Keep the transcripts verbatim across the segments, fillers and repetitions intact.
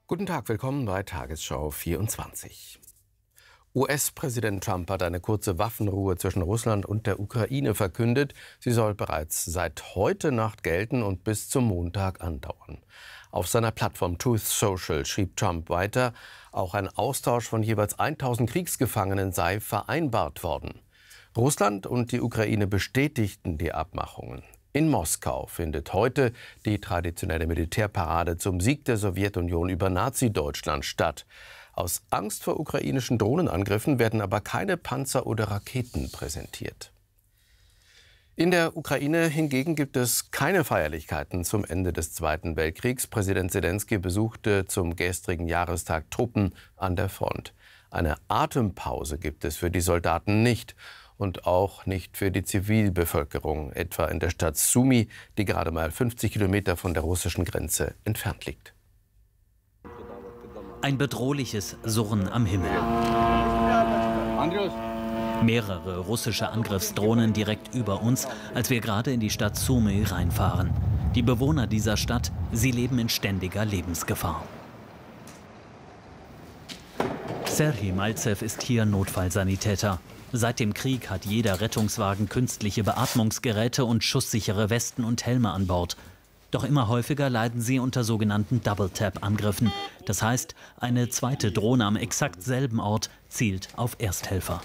Guten Tag, willkommen bei Tagesschau vierundzwanzig. U S-Präsident Trump hat eine kurze Waffenruhe zwischen Russland und der Ukraine verkündet. Sie soll bereits seit heute Nacht gelten und bis zum Montag andauern. Auf seiner Plattform Truth Social schrieb Trump weiter, auch ein Austausch von jeweils tausend Kriegsgefangenen sei vereinbart worden. Russland und die Ukraine bestätigten die Abmachungen. In Moskau findet heute die traditionelle Militärparade zum Sieg der Sowjetunion über Nazi-Deutschland statt. Aus Angst vor ukrainischen Drohnenangriffen werden aber keine Panzer oder Raketen präsentiert. In der Ukraine hingegen gibt es keine Feierlichkeiten zum Ende des Zweiten Weltkriegs. Präsident Selenskyj besuchte zum gestrigen Jahrestag Truppen an der Front. Eine Atempause gibt es für die Soldaten nicht. Und auch nicht für die Zivilbevölkerung, etwa in der Stadt Sumy, die gerade mal fünfzig Kilometer von der russischen Grenze entfernt liegt. Ein bedrohliches Surren am Himmel. Mehrere russische Angriffsdrohnen direkt über uns, als wir gerade in die Stadt Sumy reinfahren. Die Bewohner dieser Stadt, sie leben in ständiger Lebensgefahr. Serhij Malzew ist hier Notfallsanitäter. Seit dem Krieg hat jeder Rettungswagen künstliche Beatmungsgeräte und schusssichere Westen und Helme an Bord. Doch immer häufiger leiden sie unter sogenannten Double-Tap-Angriffen. Das heißt, eine zweite Drohne am exakt selben Ort zielt auf Ersthelfer.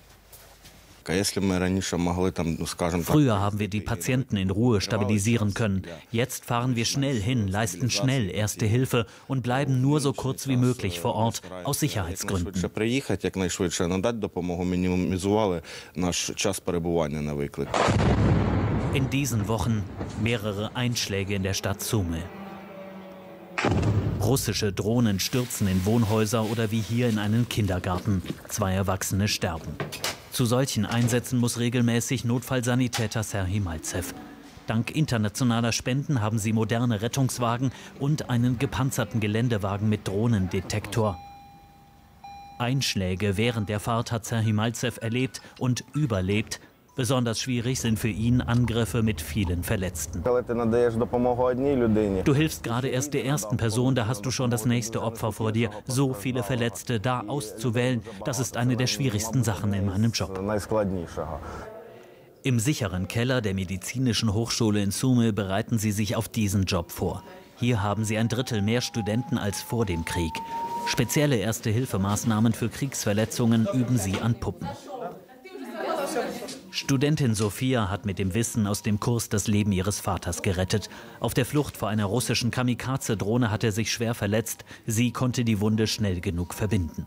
Früher haben wir die Patienten in Ruhe stabilisieren können. Jetzt fahren wir schnell hin, leisten schnell Erste Hilfe und bleiben nur so kurz wie möglich vor Ort, aus Sicherheitsgründen. In diesen Wochen mehrere Einschläge in der Stadt Sumy. Russische Drohnen stürzen in Wohnhäuser oder wie hier in einen Kindergarten. Zwei Erwachsene sterben. Zu solchen Einsätzen muss regelmäßig Notfallsanitäter Serhij Malzew. Dank internationaler Spenden haben sie moderne Rettungswagen und einen gepanzerten Geländewagen mit Drohnendetektor. Einschläge während der Fahrt hat Serhij Malzew erlebt und überlebt. Besonders schwierig sind für ihn Angriffe mit vielen Verletzten. Du hilfst gerade erst der ersten Person, da hast du schon das nächste Opfer vor dir. So viele Verletzte da auszuwählen, das ist eine der schwierigsten Sachen in meinem Job. Im sicheren Keller der Medizinischen Hochschule in Sumy bereiten sie sich auf diesen Job vor. Hier haben sie ein Drittel mehr Studenten als vor dem Krieg. Spezielle Erste-Hilfe-Maßnahmen für Kriegsverletzungen üben sie an Puppen. Studentin Sophia hat mit dem Wissen aus dem Kurs das Leben ihres Vaters gerettet. Auf der Flucht vor einer russischen Kamikaze-Drohne hat er sich schwer verletzt. Sie konnte die Wunde schnell genug verbinden.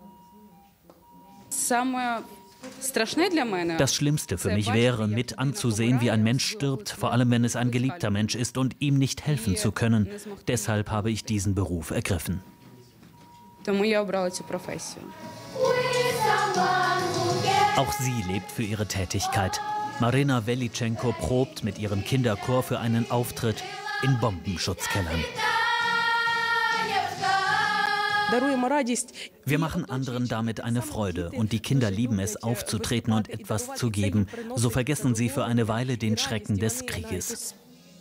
Das Schlimmste für mich wäre, mit anzusehen, wie ein Mensch stirbt, vor allem wenn es ein geliebter Mensch ist, und ihm nicht helfen zu können. Deshalb habe ich diesen Beruf ergriffen. Auch sie lebt für ihre Tätigkeit. Marina Velitschenko probt mit ihrem Kinderchor für einen Auftritt in Bombenschutzkellern. Wir machen anderen damit eine Freude und die Kinder lieben es, aufzutreten und etwas zu geben. So vergessen sie für eine Weile den Schrecken des Krieges.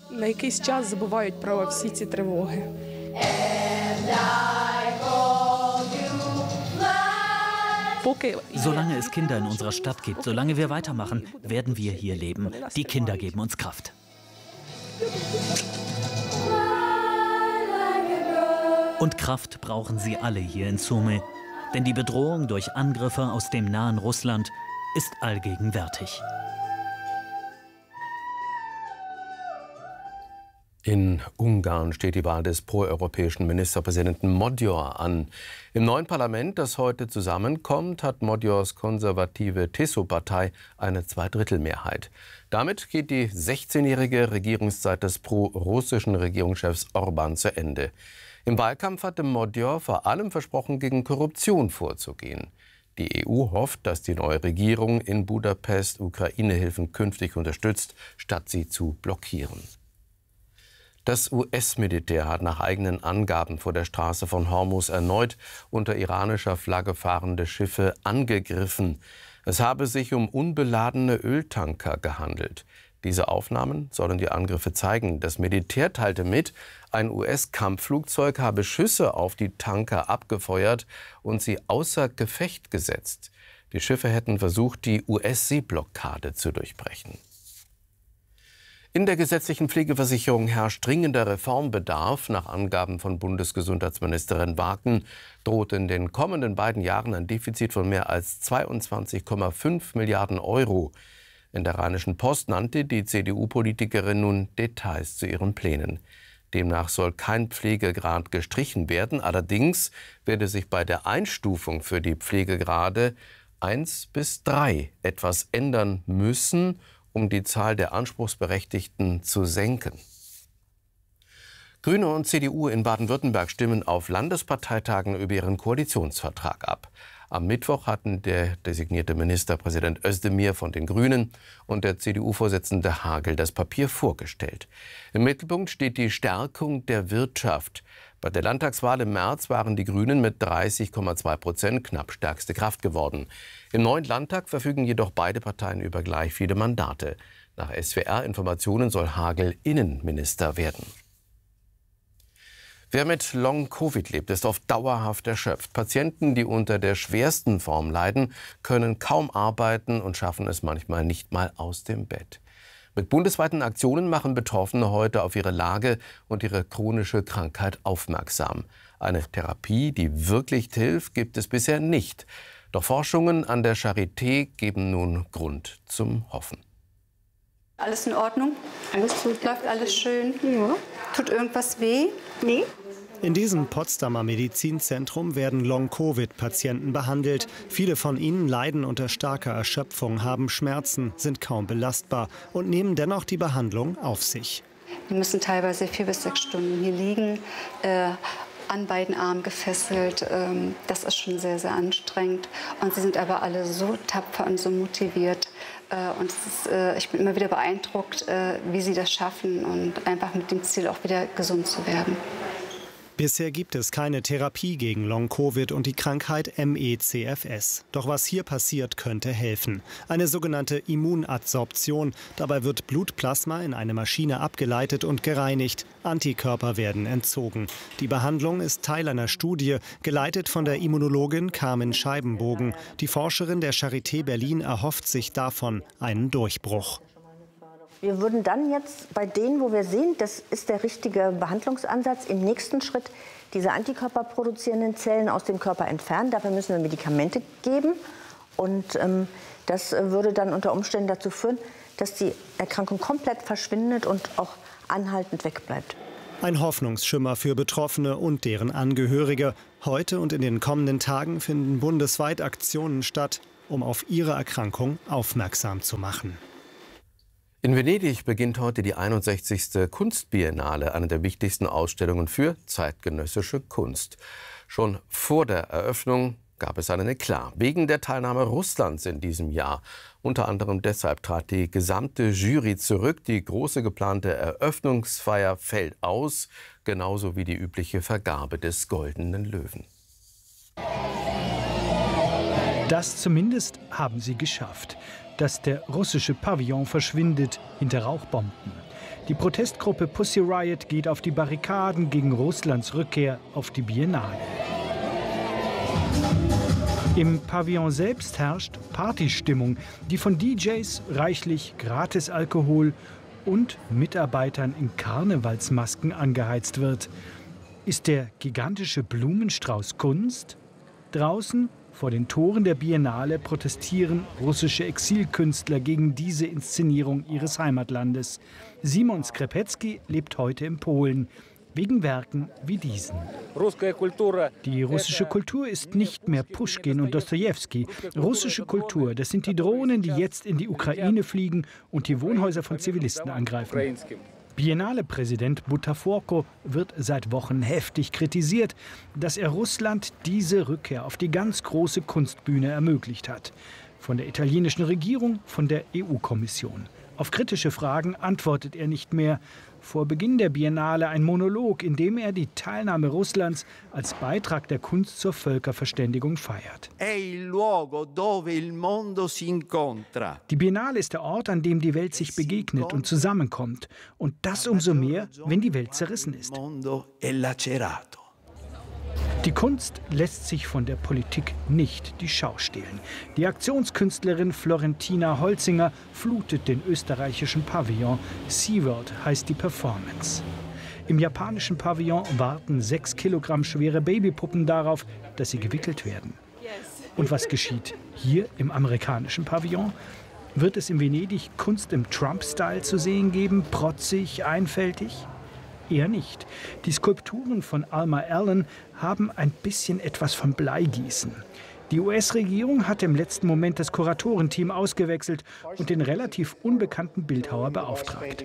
Solange es Kinder in unserer Stadt gibt, solange wir weitermachen, werden wir hier leben. Die Kinder geben uns Kraft. Und Kraft brauchen sie alle hier in Sumy. Denn die Bedrohung durch Angriffe aus dem nahen Russland ist allgegenwärtig. In Ungarn steht die Wahl des proeuropäischen Ministerpräsidenten Magyar an. Im neuen Parlament, das heute zusammenkommt, hat Magyars konservative Tiso-Partei eine Zweidrittelmehrheit. Damit geht die sechzehnjährige Regierungszeit des pro-russischen Regierungschefs Orbán zu Ende. Im Wahlkampf hatte Magyar vor allem versprochen, gegen Korruption vorzugehen. Die E U hofft, dass die neue Regierung in Budapest Ukraine-Hilfen künftig unterstützt, statt sie zu blockieren. Das U S-Militär hat nach eigenen Angaben vor der Straße von Hormuz erneut unter iranischer Flagge fahrende Schiffe angegriffen. Es habe sich um unbeladene Öltanker gehandelt. Diese Aufnahmen sollen die Angriffe zeigen. Das Militär teilte mit, ein U S-Kampfflugzeug habe Schüsse auf die Tanker abgefeuert und sie außer Gefecht gesetzt. Die Schiffe hätten versucht, die U S-Seeblockade zu durchbrechen. In der gesetzlichen Pflegeversicherung herrscht dringender Reformbedarf. Nach Angaben von Bundesgesundheitsministerin Waken droht in den kommenden beiden Jahren ein Defizit von mehr als zweiundzwanzig Komma fünf Milliarden Euro. In der Rheinischen Post nannte die C D U-Politikerin nun Details zu ihren Plänen. Demnach soll kein Pflegegrad gestrichen werden. Allerdings werde sich bei der Einstufung für die Pflegegrade eins bis drei etwas ändern müssen, um die Zahl der Anspruchsberechtigten zu senken. Grüne und C D U in Baden-Württemberg stimmen auf Landesparteitagen über ihren Koalitionsvertrag ab. Am Mittwoch hatten der designierte Ministerpräsident Özdemir von den Grünen und der C D U-Vorsitzende Hagel das Papier vorgestellt. Im Mittelpunkt steht die Stärkung der Wirtschaft. Bei der Landtagswahl im März waren die Grünen mit dreißig Komma zwei Prozent knapp stärkste Kraft geworden. Im neuen Landtag verfügen jedoch beide Parteien über gleich viele Mandate. Nach S W R-Informationen soll Hagel Innenminister werden. Wer mit Long-Covid lebt, ist oft dauerhaft erschöpft. Patienten, die unter der schwersten Form leiden, können kaum arbeiten und schaffen es manchmal nicht mal aus dem Bett. Mit bundesweiten Aktionen machen Betroffene heute auf ihre Lage und ihre chronische Krankheit aufmerksam. Eine Therapie, die wirklich hilft, gibt es bisher nicht. Doch Forschungen an der Charité geben nun Grund zum Hoffen. Alles in Ordnung? Alles gut. Läuft alles schön? Ja. Tut irgendwas weh? Nee. In diesem Potsdamer Medizinzentrum werden Long-Covid-Patienten behandelt. Viele von ihnen leiden unter starker Erschöpfung, haben Schmerzen, sind kaum belastbar und nehmen dennoch die Behandlung auf sich. Die müssen teilweise vier bis sechs Stunden hier liegen, äh, an beiden Armen gefesselt. Ähm, das ist schon sehr, sehr anstrengend. Und sie sind aber alle so tapfer und so motiviert. Äh, und es ist, äh, ich bin immer wieder beeindruckt, äh, wie sie das schaffen und einfach mit dem Ziel auch wieder gesund zu werden. Bisher gibt es keine Therapie gegen Long-Covid und die Krankheit M E C F S. Doch was hier passiert, könnte helfen. Eine sogenannte Immunadsorption. Dabei wird Blutplasma in eine Maschine abgeleitet und gereinigt. Antikörper werden entzogen. Die Behandlung ist Teil einer Studie, geleitet von der Immunologin Carmen Scheibenbogen. Die Forscherin der Charité Berlin erhofft sich davon einen Durchbruch. Wir würden dann jetzt bei denen, wo wir sehen, das ist der richtige Behandlungsansatz, im nächsten Schritt diese antikörperproduzierenden Zellen aus dem Körper entfernen. Dafür müssen wir Medikamente geben. Und ähm, das würde dann unter Umständen dazu führen, dass die Erkrankung komplett verschwindet und auch anhaltend wegbleibt. Ein Hoffnungsschimmer für Betroffene und deren Angehörige. Heute und in den kommenden Tagen finden bundesweit Aktionen statt, um auf ihre Erkrankung aufmerksam zu machen. In Venedig beginnt heute die einundsechzigste Kunstbiennale, eine der wichtigsten Ausstellungen für zeitgenössische Kunst. Schon vor der Eröffnung gab es einen Eklat wegen der Teilnahme Russlands in diesem Jahr. Unter anderem deshalb trat die gesamte Jury zurück. Die große geplante Eröffnungsfeier fällt aus, genauso wie die übliche Vergabe des Goldenen Löwen. Das zumindest haben sie geschafft, dass der russische Pavillon verschwindet hinter Rauchbomben. Die Protestgruppe Pussy Riot geht auf die Barrikaden gegen Russlands Rückkehr auf die Biennale. Im Pavillon selbst herrscht Partystimmung, die von D Js, reichlich Gratisalkohol und Mitarbeitern in Karnevalsmasken angeheizt wird. Ist der gigantische Blumenstrauß Kunst? Draußen vor den Toren der Biennale protestieren russische Exilkünstler gegen diese Inszenierung ihres Heimatlandes. Simon Skrepecki lebt heute in Polen, wegen Werken wie diesen. Die russische Kultur ist nicht mehr Puschkin und Dostojewski. Russische Kultur, das sind die Drohnen, die jetzt in die Ukraine fliegen und die Wohnhäuser von Zivilisten angreifen. Biennale-Präsident Botafogo wird seit Wochen heftig kritisiert, dass er Russland diese Rückkehr auf die ganz große Kunstbühne ermöglicht hat. Von der italienischen Regierung, von der E U-Kommission. Auf kritische Fragen antwortet er nicht mehr. vor Beginn der Biennale ein Monolog, in dem er die Teilnahme Russlands als Beitrag der Kunst zur Völkerverständigung feiert. Die Biennale ist der Ort, an dem die Welt sich begegnet und zusammenkommt. Und das umso mehr, wenn die Welt zerrissen ist. Die Kunst lässt sich von der Politik nicht die Schau stehlen. Die Aktionskünstlerin Florentina Holzinger flutet den österreichischen Pavillon. SeaWorld heißt die Performance. Im japanischen Pavillon warten sechs Kilogramm schwere Babypuppen darauf, dass sie gewickelt werden. Und was geschieht hier im amerikanischen Pavillon? Wird es in Venedig Kunst im Trump-Style zu sehen geben? Protzig, einfältig? Eher nicht. Die Skulpturen von Alma Allen haben ein bisschen etwas von Bleigießen. Die U S-Regierung hat im letzten Moment das Kuratorenteam ausgewechselt und den relativ unbekannten Bildhauer beauftragt.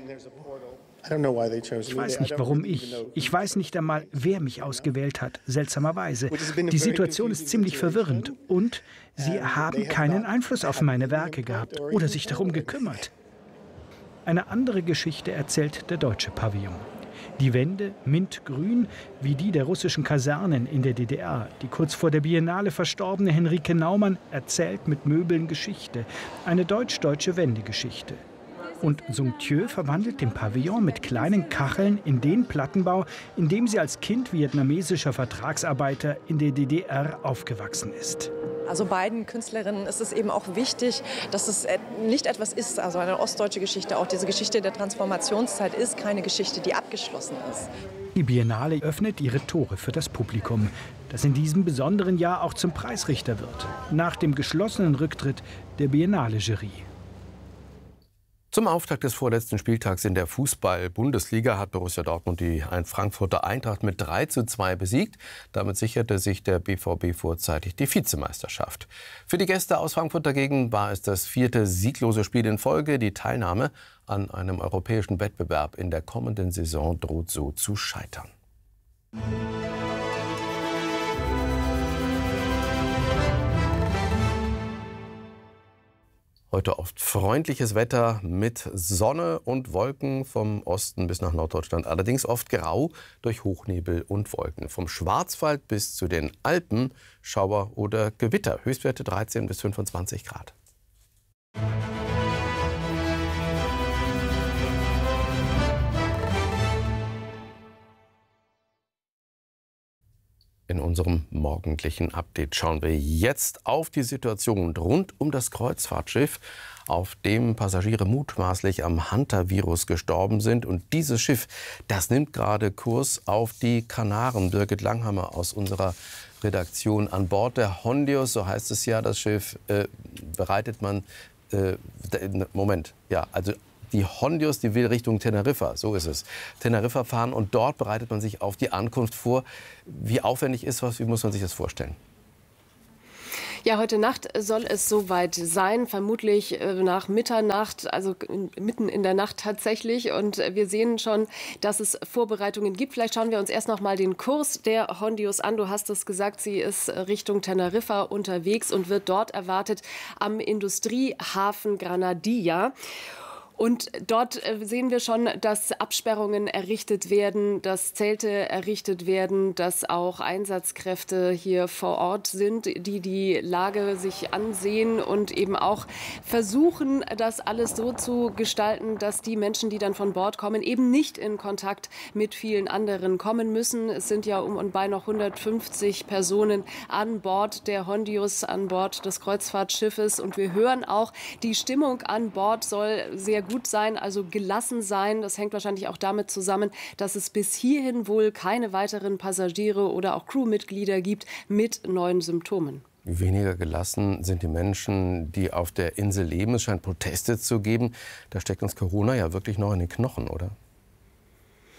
Ich weiß nicht, warum ich. Ich weiß nicht einmal, wer mich ausgewählt hat, seltsamerweise. Die Situation ist ziemlich verwirrend und sie haben keinen Einfluss auf meine Werke gehabt oder sich darum gekümmert. Eine andere Geschichte erzählt der deutsche Pavillon. Die Wände mintgrün, wie die der russischen Kasernen in der D D R. Die kurz vor der Biennale verstorbene Henrike Naumann erzählt mit Möbeln Geschichte. Eine deutsch-deutsche Wendegeschichte. Und Sung-Thieu verwandelt den Pavillon mit kleinen Kacheln in den Plattenbau, in dem sie als Kind vietnamesischer Vertragsarbeiter in der D D R aufgewachsen ist. Also beiden Künstlerinnen ist es eben auch wichtig, dass es nicht etwas ist, also eine ostdeutsche Geschichte, auch diese Geschichte der Transformationszeit ist keine Geschichte, die abgeschlossen ist. Die Biennale öffnet ihre Tore für das Publikum, das in diesem besonderen Jahr auch zum Preisrichter wird, nach dem geschlossenen Rücktritt der Biennale-Jury. Zum Auftakt des vorletzten Spieltags in der Fußball-Bundesliga hat Borussia Dortmund die Frankfurter Eintracht mit drei zu zwei besiegt. Damit sicherte sich der B V B vorzeitig die Vizemeisterschaft. Für die Gäste aus Frankfurt dagegen war es das vierte sieglose Spiel in Folge. Die Teilnahme an einem europäischen Wettbewerb in der kommenden Saison droht so zu scheitern. Heute oft freundliches Wetter mit Sonne und Wolken vom Osten bis nach Norddeutschland. Allerdings oft grau durch Hochnebel und Wolken. Vom Schwarzwald bis zu den Alpen Schauer oder Gewitter. Höchstwerte dreizehn bis fünfundzwanzig Grad. In unserem morgendlichen Update schauen wir jetzt auf die Situation rund um das Kreuzfahrtschiff, auf dem Passagiere mutmaßlich am Hantavirus gestorben sind. Und dieses Schiff, das nimmt gerade Kurs auf die Kanaren. Birgit Langhammer aus unserer Redaktion. An Bord der Hondios, so heißt es ja, das Schiff, äh, bereitet man... Äh, Moment, ja, also... Die Hondios, die will Richtung Teneriffa, so ist es. Teneriffa fahren und dort bereitet man sich auf die Ankunft vor. Wie aufwendig ist was, wie muss man sich das vorstellen? Ja, heute Nacht soll es soweit sein, vermutlich nach Mitternacht, also mitten in der Nacht tatsächlich. Und wir sehen schon, dass es Vorbereitungen gibt. Vielleicht schauen wir uns erst noch mal den Kurs der Hondios an. Du hast es gesagt, sie ist Richtung Teneriffa unterwegs und wird dort erwartet am Industriehafen Granadilla. Und dort sehen wir schon, dass Absperrungen errichtet werden, dass Zelte errichtet werden, dass auch Einsatzkräfte hier vor Ort sind, die die Lage sich ansehen und eben auch versuchen, das alles so zu gestalten, dass die Menschen, die dann von Bord kommen, eben nicht in Kontakt mit vielen anderen kommen müssen. Es sind ja um und bei noch hundertfünfzig Personen an Bord der Hondios, an Bord des Kreuzfahrtschiffes. Und wir hören auch, die Stimmung an Bord soll sehr gut sein, also gelassen sein. Das hängt wahrscheinlich auch damit zusammen, dass es bis hierhin wohl keine weiteren Passagiere oder auch Crewmitglieder gibt mit neuen Symptomen. Weniger gelassen sind die Menschen, die auf der Insel leben. Es scheint Proteste zu geben. Da steckt uns Corona ja wirklich noch in den Knochen, oder?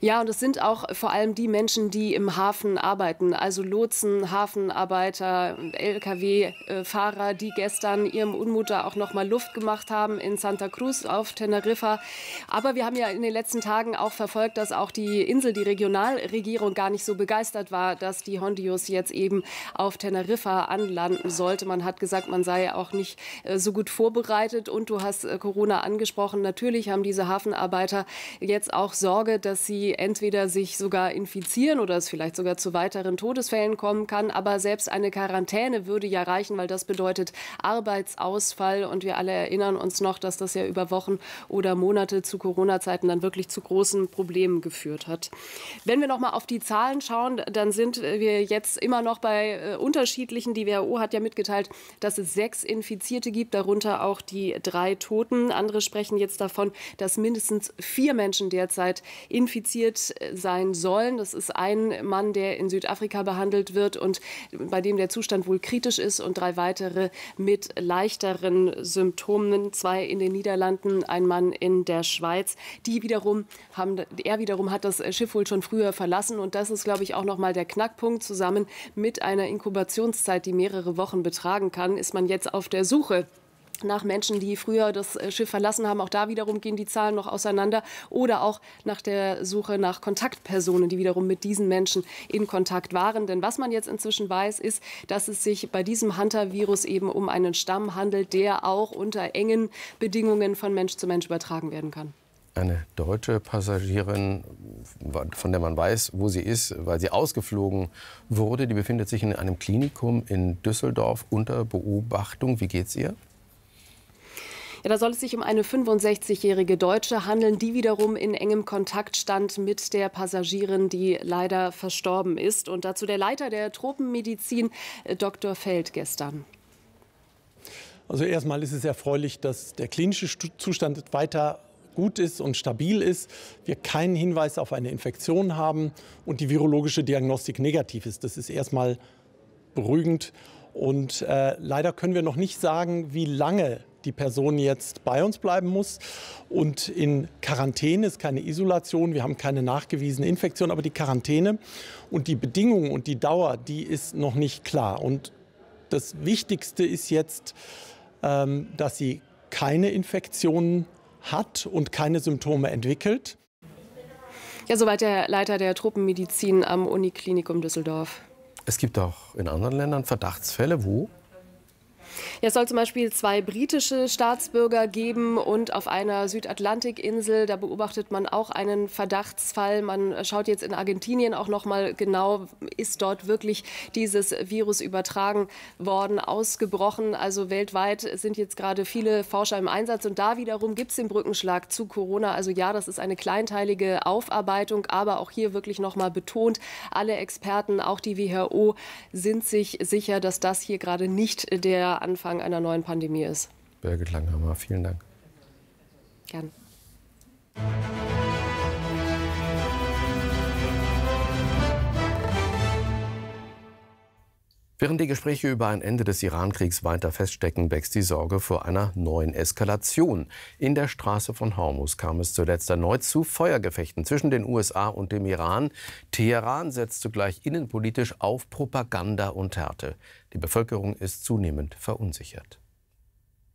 Ja, und es sind auch vor allem die Menschen, die im Hafen arbeiten, also Lotsen, Hafenarbeiter, L K W-Fahrer, die gestern ihrem Unmut da auch noch mal Luft gemacht haben in Santa Cruz auf Teneriffa. Aber wir haben ja in den letzten Tagen auch verfolgt, dass auch die Insel, die Regionalregierung gar nicht so begeistert war, dass die Hondios jetzt eben auf Teneriffa anlanden sollte. Man hat gesagt, man sei auch nicht äh, so gut vorbereitet. Und du hast äh, Corona angesprochen. Natürlich haben diese Hafenarbeiter jetzt auch Sorge, dass sie entweder sich sogar infizieren oder es vielleicht sogar zu weiteren Todesfällen kommen kann. Aber selbst eine Quarantäne würde ja reichen, weil das bedeutet Arbeitsausfall. Und wir alle erinnern uns noch, dass das ja über Wochen oder Monate zu Corona-Zeiten dann wirklich zu großen Problemen geführt hat. Wenn wir noch mal auf die Zahlen schauen, dann sind wir jetzt immer noch bei äh, unterschiedlichen. Die W H O hat ja mitgeteilt, dass es sechs Infizierte gibt, darunter auch die drei Toten. Andere sprechen jetzt davon, dass mindestens vier Menschen derzeit infiziert sein sollen. Das ist ein Mann, der in Südafrika behandelt wird und bei dem der Zustand wohl kritisch ist, und drei weitere mit leichteren Symptomen. Zwei in den Niederlanden, ein Mann in der Schweiz. Die wiederum haben, er wiederum hat das Schiff wohl schon früher verlassen, und das ist, glaube ich, auch noch mal der Knackpunkt. Zusammen mit einer Inkubationszeit, die mehrere Wochen betragen kann, ist man jetzt auf der Suche nach Menschen, die früher das Schiff verlassen haben. Auch da wiederum gehen die Zahlen noch auseinander. Oder auch nach der Suche nach Kontaktpersonen, die wiederum mit diesen Menschen in Kontakt waren. Denn was man jetzt inzwischen weiß, ist, dass es sich bei diesem Hunter-Virus eben um einen Stamm handelt, der auch unter engen Bedingungen von Mensch zu Mensch übertragen werden kann. Eine deutsche Passagierin, von der man weiß, wo sie ist, weil sie ausgeflogen wurde, die befindet sich in einem Klinikum in Düsseldorf unter Beobachtung. Wie geht's ihr? Ja, da soll es sich um eine fünfundsechzigjährige Deutsche handeln, die wiederum in engem Kontakt stand mit der Passagierin, die leider verstorben ist. Und dazu der Leiter der Tropenmedizin, Doktor Feld, gestern. Also erstmal ist es erfreulich, dass der klinische Zustand weiter gut ist und stabil ist, wir keinen Hinweis auf eine Infektion haben und die virologische Diagnostik negativ ist. Das ist erstmal beruhigend. Und äh, leider können wir noch nicht sagen, wie lange die Person jetzt bei uns bleiben muss. Und in Quarantäne ist keine Isolation, wir haben keine nachgewiesene Infektion, aber die Quarantäne und die Bedingungen und die Dauer, die ist noch nicht klar. Und das Wichtigste ist jetzt, ähm, dass sie keine Infektionen hat und keine Symptome entwickelt. Ja, soweit der Leiter der Tropenmedizin am Uniklinikum Düsseldorf. Es gibt auch in anderen Ländern Verdachtsfälle. Wo? Ja, es soll zum Beispiel zwei britische Staatsbürger geben und auf einer Südatlantikinsel, da beobachtet man auch einen Verdachtsfall. Man schaut jetzt in Argentinien auch noch mal genau, ist dort wirklich dieses Virus übertragen worden, ausgebrochen. Also weltweit sind jetzt gerade viele Forscher im Einsatz, und da wiederum gibt es den Brückenschlag zu Corona. Also ja, das ist eine kleinteilige Aufarbeitung, aber auch hier wirklich noch mal betont, alle Experten, auch die W H O, sind sich sicher, dass das hier gerade nicht der Anfang einer neuen Pandemie ist. Birgit Langhammer, vielen Dank. Gerne. Während die Gespräche über ein Ende des Iran-Kriegs weiter feststecken, wächst die Sorge vor einer neuen Eskalation. In der Straße von Hormuz kam es zuletzt erneut zu Feuergefechten zwischen den U S A und dem Iran. Teheran setzt zugleich innenpolitisch auf Propaganda und Härte. Die Bevölkerung ist zunehmend verunsichert.